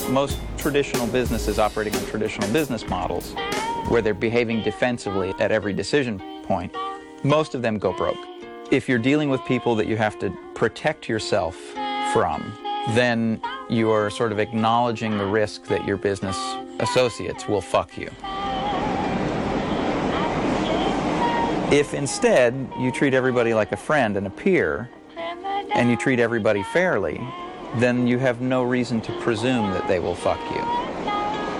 Most traditional businesses operating on traditional business models, where they're behaving defensively at every decision point, most of them go broke. If you're dealing with people that you have to protect yourself from, then you are sort of acknowledging the risk that your business associates will fuck you. If instead you treat everybody like a friend and a peer, and you treat everybody fairly, then you have no reason to presume that they will fuck you.